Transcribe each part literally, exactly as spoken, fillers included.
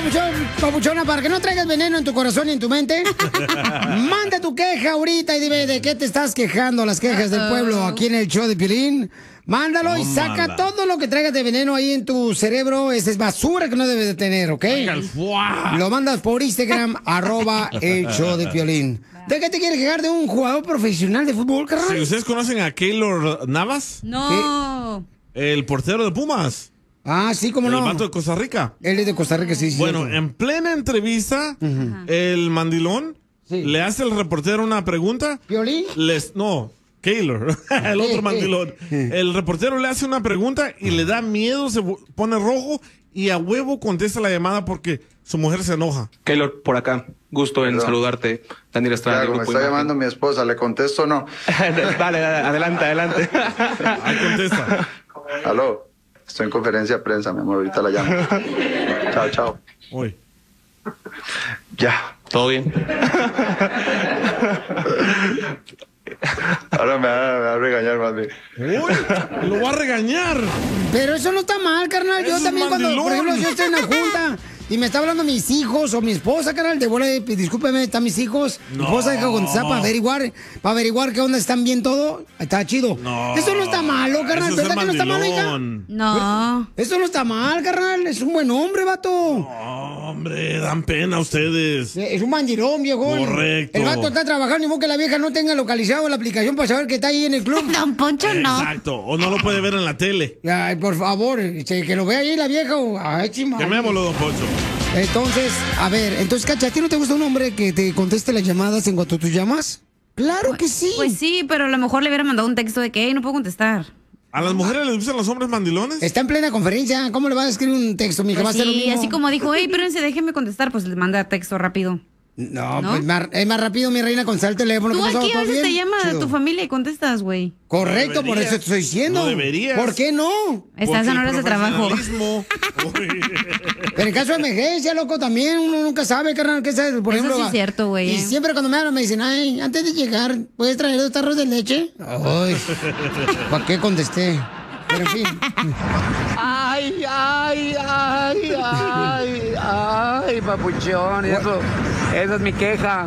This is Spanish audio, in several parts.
papuchón, papuchona, para que no traigas veneno en tu corazón y en tu mente, manda tu queja ahorita y dime de qué te estás quejando, las quejas del pueblo aquí en el show de Piolín. Mándalo y saca todo lo que traigas de veneno ahí en tu cerebro. Esa es basura que no debes de tener, ¿ok? Lo mandas por Instagram, arroba el show de Piolín. ¿De qué te quieres quejar de un jugador profesional de fútbol, carnal? Sí, ¿ustedes conocen a Keylor Navas? No. ¿Qué? El portero de Pumas. Ah, sí, cómo no. El vato de Costa Rica. Él es de Costa Rica, sí, sí. Bueno, cierto. en plena entrevista, uh-huh. el mandilón sí. le hace al reportero una pregunta. ¿Piolín? Les, no, Keylor, el otro mandilón. El reportero le hace una pregunta y le da miedo, se pone rojo y a huevo contesta la llamada porque su mujer se enoja. Keylor, por acá. Gusto en Perdón. saludarte. Daniel Estrada. Claro, me está imagen. llamando mi esposa. ¿Le contesto o no? Dale, adelante, adelante. Ahí contesta. Aló. Estoy en conferencia de prensa, mi amor. Ahorita la llamo. Chao, chao. Uy. Ya. ¿Todo bien? Ahora me va, me va a regañar más bien. Uy, lo va a regañar. Pero eso no está mal, carnal. Yo es también cuando, por ejemplo, yo estoy en la junta y me está hablando mis hijos o mi esposa, carnal, de bola, discúlpeme, están mis hijos. No. Mi esposa deja contestar para averiguar, para averiguar qué onda, están bien todo. Está chido. No. Eso no está malo, carnal. ¿Verdad que no está malo, hija? No. Eso no está mal, carnal. Es un buen hombre, vato. No, hombre, dan pena ustedes. Es un mandilón, viejo. Correcto. El vato está trabajando, ni modo que la vieja no tenga localizado la aplicación para saber que está ahí en el club. Don Poncho, no. Exacto. O no lo puede ver en la tele. Ay, por favor, que lo vea ahí la vieja. Ay, chima. Llamémoslo, don Poncho. Entonces, a ver, entonces, Cacha, ¿a ti no te gusta un hombre que te conteste las llamadas en cuanto tú llamas? Claro pues, que sí. Pues sí, pero a lo mejor le hubiera mandado un texto de que hey, no puedo contestar. ¿A las mujeres les gustan los hombres mandilones? Está en plena conferencia. ¿Cómo le vas a escribir un texto, mija? Pues va a ser lo sí, mismo. así como dijo, hey, espérense, déjenme contestar, pues le manda texto rápido. No, ¿No? pues más, es más rápido, mi reina, contestar el teléfono. Tú aquí a veces bien? te llama Chido. tu familia y contestas, güey. Correcto, no por eso te estoy diciendo. No deberías. ¿Por qué no? Estás en horas de trabajo. Pero en caso de emergencia, loco, también uno nunca sabe, carnal, qué sabes, por eso ejemplo. Sí es cierto, güey. Y eh. siempre cuando me hablan me dicen, ay, antes de llegar, ¿puedes traer dos tarros de leche? Ay, ¿para qué contesté? Pero en fin. Ay, ay, ay, ay, ay, papuchón, eso, esa es mi queja.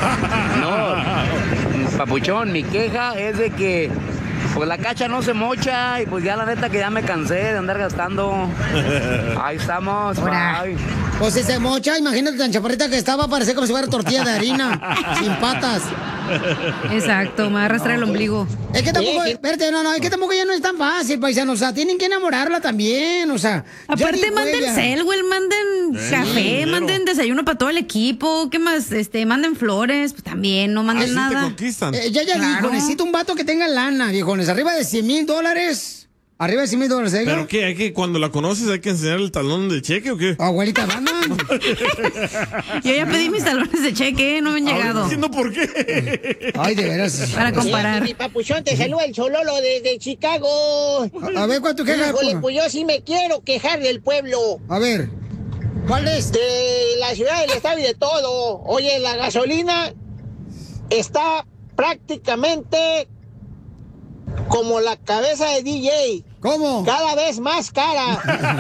No, papuchón, mi queja es de que pues la cacha no se mocha y pues ya la neta que ya me cansé de andar gastando. Ahí estamos. Ay. Pues si se mocha, imagínate tan chaparrita que estaba, parecía como si fuera tortilla de harina, sin patas. Exacto, me va a arrastrar no, el ombligo. Es que tampoco, espérate, no, no, es que tampoco ya no es tan fácil, paisano, o sea, tienen que enamorarla también, o sea. Aparte manden Selwell, manden eh, café, dinero. manden desayuno para todo el equipo, ¿qué más? Este, manden flores, pues también, no manden Así nada. te conquistan. Eh, ya, ya Claro. dijo, necesito un vato que tenga lana, viejones, arriba de cien mil dólares. Arriba de cien mil dólares, ¿eh? ¿Pero qué? ¿Hay que, cuando la conoces, hay que enseñar el talón de cheque o qué? Abuelita, banda. Yo ya pedí mis talones de cheque, no me han llegado. No entiendo por qué. Ay, de veras. Para comparar. Mi papuchón, te saluda el Chololo desde Chicago. A, a ver, ¿cuánto quejas? Híjole, pues yo sí me quiero quejar del pueblo. A ver, ¿cuál es? De la ciudad, del estado y de todo. Oye, la gasolina está prácticamente como la cabeza de D J. ¿Cómo? Cada vez más cara.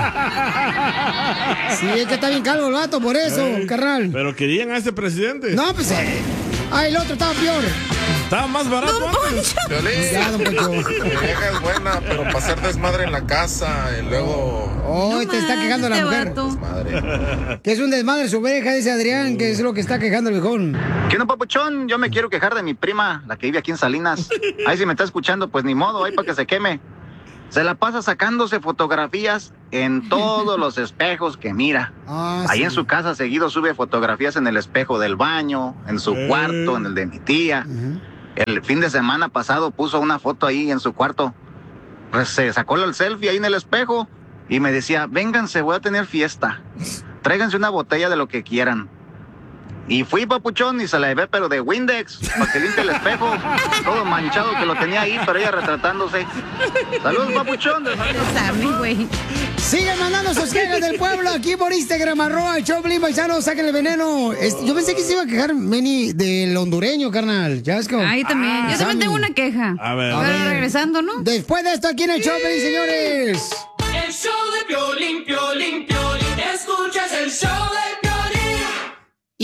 Sí, es que está bien caro el vato, por eso, Ey, carnal. Pero querían a ese presidente. No, pues, eh. Ah, el otro estaba peor. Estaba más barato antes. Ya, don Poncho. Mi vieja es buena, pero para hacer desmadre en la casa y luego... Oh, No te está más, quejando la este mujer. vato. Desmadre. Que es un desmadre su oveja, dice Adrián, que es lo que está quejando el viejón. ¿Qué no, papuchón? Yo me quiero quejar de mi prima, la que vive aquí en Salinas. Ahí si me está escuchando, pues ni modo, ahí para que se queme. Se la pasa sacándose fotografías en todos los espejos que mira. Ah, Ahí sí. en su casa seguido sube fotografías en el espejo del baño, en su Eh. cuarto, en el de mi tía. Ujú. El fin de semana pasado puso una foto ahí en su cuarto. Pues se sacó el selfie ahí en el espejo y me decía, vénganse, voy a tener fiesta. Tráiganse una botella de lo que quieran. Y fui, papuchón, y se la llevé, pero de Windex, para que limpie el espejo. Todo manchado que lo tenía ahí, pero ella retratándose. Saludos, papuchón. de- Sammy, güey. Sigan mandando sus quejas del pueblo aquí por Instagram, arroba el Choplin Paisano, saquen el veneno. Este, yo pensé que se iba a quejar Meni del hondureño, carnal. Ya es como. Ahí también. Yo también Sammy. tengo una queja. A ver. A Pero ver. regresando, ¿no? Después de esto, aquí en el Choplin, señores. El show de Piolín, Piolín, Piolín. Escuchas el show de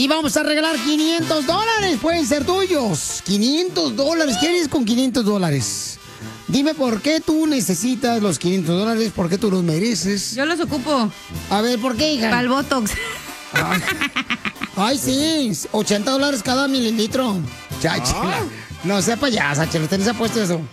Y vamos a regalar quinientos dólares. Pueden ser tuyos. quinientos dólares. ¿Qué harías con quinientos dólares? Dime por qué tú necesitas los quinientos dólares. ¿Por qué tú los mereces? Yo los ocupo. A ver, ¿por qué, hija? Para el Botox. Ay, ay, sí. ochenta dólares cada mililitro. Ya, chela. No sea payasa, chela. Usted les ha puesto eso.